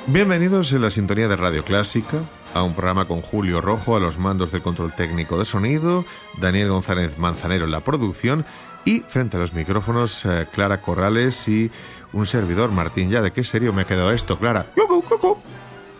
Bienvenidos en la sintonía de Radio Clásica, a un programa con Julio Rojo a los mandos del control técnico de sonido, Daniel González Manzanero en la producción y frente a los micrófonos Clara Corrales y un servidor, Martín. Ya, ¿de qué serio me ha quedado esto, Clara?